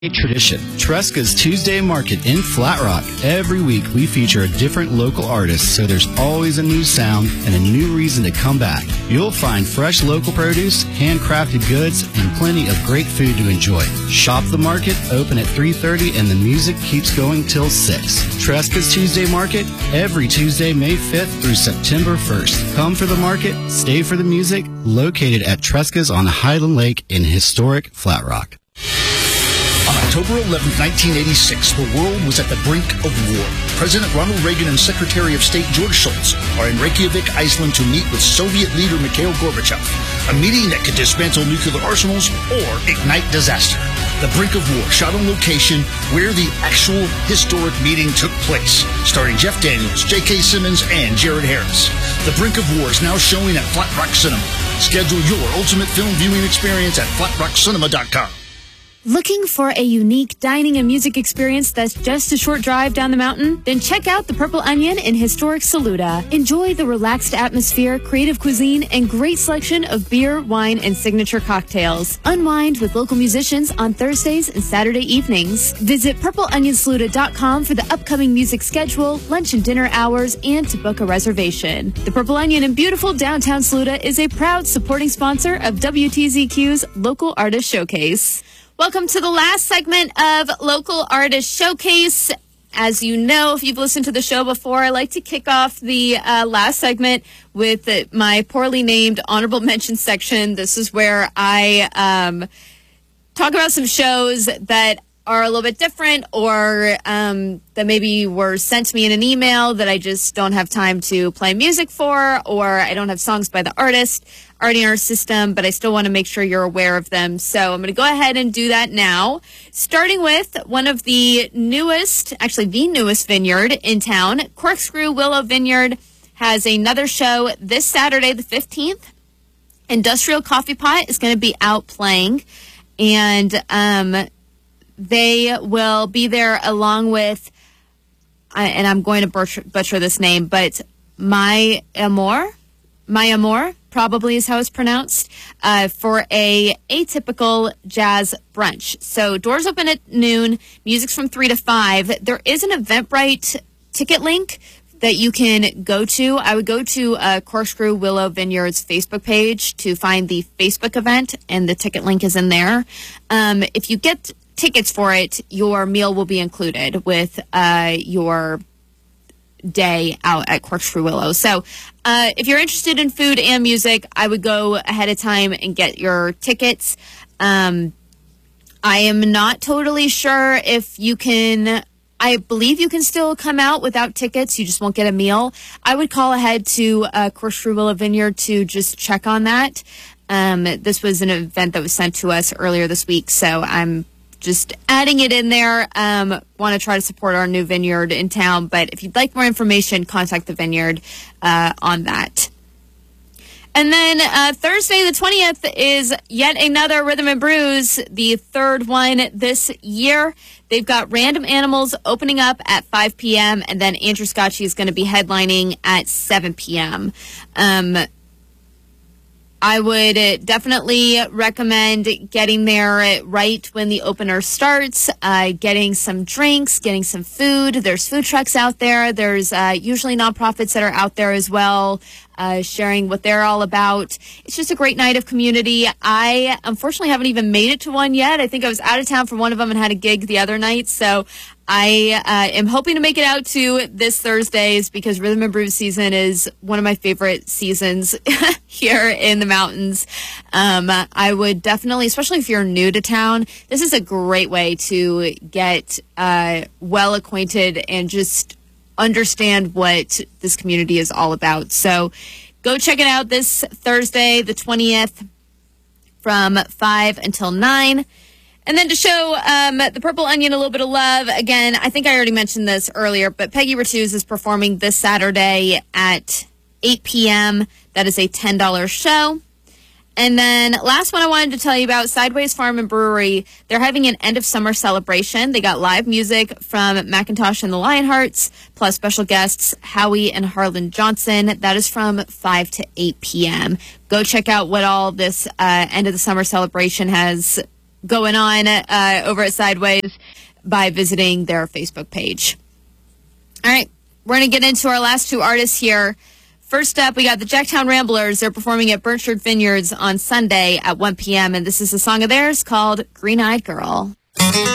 A tradition. Tresca's Tuesday Market in Flat Rock. Every week we feature a different local artist, so there's always a new sound and a new reason to come back. You'll find fresh local produce, handcrafted goods, and plenty of great food to enjoy. Shop the market, open at 3:30, and the music keeps going till 6. Tresca's Tuesday Market, every Tuesday, May 5th through September 1st. Come for the market, stay for the music, located at Tresca's on Highland Lake in historic Flat Rock. On October 11, 1986, the world was at the brink of war. President Ronald Reagan and Secretary of State George Shultz are in Reykjavik, Iceland to meet with Soviet leader Mikhail Gorbachev, a meeting that could dismantle nuclear arsenals or ignite disaster. The Brink of War shot on location where the actual historic meeting took place, starring Jeff Daniels, J.K. Simmons, and Jared Harris. The Brink of War is now showing at Flat Rock Cinema. Schedule your ultimate film viewing experience at flatrockcinema.com. Looking for a unique dining and music experience that's just a short drive down the mountain? Then check out the Purple Onion in historic Saluda. Enjoy the relaxed atmosphere, creative cuisine, and great selection of beer, wine, and signature cocktails. Unwind with local musicians on Thursdays and Saturday evenings. Visit purpleonionsaluda.com for the upcoming music schedule, lunch and dinner hours, and to book a reservation. The Purple Onion in beautiful downtown Saluda is a proud supporting sponsor of WTZQ's Local Artist Showcase. Welcome to the last segment of Local Artist Showcase. As you know, if you've listened to the show before, I like to kick off the last segment with my poorly named honorable mention section. This is where I talk about some shows that are a little bit different or that maybe were sent to me in an email that I just don't have time to play music for, or I don't have songs by the artist already in our system, but I still want to make sure you're aware of them. So I'm going to go ahead and do that now, starting with one of the newest, actually the newest vineyard in town. Corkscrew Willow Vineyard has another show this Saturday, the 15th. Industrial Coffee Pot is going to be out playing, and they will be there along with, and I'm going to butcher this name, but My Amor, probably is how it's pronounced, for a atypical jazz brunch. So doors open at noon, music's from 3 to 5. There is an Eventbrite ticket link that you can go to. I would go to Corkscrew Willow Vineyard's Facebook page to find the Facebook event, and the ticket link is in there. If you get tickets for it, your meal will be included with your day out at Corkscrew Willow. So if you're interested in food and music, I would go ahead of time and get your tickets. I am not totally sure if you can, I believe you can still come out without tickets. You just won't get a meal. I would call ahead to Corkscrew Willow Vineyard to just check on that. This was an event that was sent to us earlier this week, so I'm just adding it in there. Want to try to support our new vineyard in town, but if you'd like more information, contact the vineyard on that. And then Thursday the 20th is yet another Rhythm and Brews, the third one this year. They've got Random Animals opening up at 5 p.m., and then Andrew Scotchy is going to be headlining at 7 p.m. I would definitely recommend getting there right when the opener starts, getting some drinks, getting some food. There's food trucks out there. There's usually nonprofits that are out there as well, sharing what they're all about. It's just a great night of community. I unfortunately haven't even made it to one yet. I think I was out of town for one of them and had a gig the other night, so I am hoping to make it out to this Thursday's, because Rhythm and Brews season is one of my favorite seasons here in the mountains. I would definitely, especially if you're new to town, this is a great way to get well acquainted and just understand what this community is all about. So go check it out this Thursday, the 20th, from 5 until 9. And then to show the Purple Onion a little bit of love, again, I think I already mentioned this earlier, but Peggy Ratuz is performing this Saturday at 8 p.m. That is a $10 show. And then last one I wanted to tell you about, Sideways Farm and Brewery. They're having an end of summer celebration. They got live music from McIntosh and the Lionhearts, plus special guests Howie and Harlan Johnson. That is from 5 to 8 p.m. Go check out what all this end of the summer celebration has going on over at Sideways by visiting their Facebook page. All right, we're going to get into our last two artists here. First up, we got the Jacktown Ramblers. They're performing at Burnchard Vineyards on Sunday at 1 p.m., and this is a song of theirs called Green Eyed Girl.